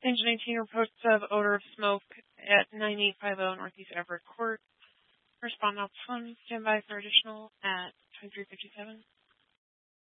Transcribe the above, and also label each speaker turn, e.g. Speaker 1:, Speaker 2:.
Speaker 1: Page 19 reports of odor of smoke at 9850 Northeast Everett Court. Respond now phone. Stand by for additional at 2357.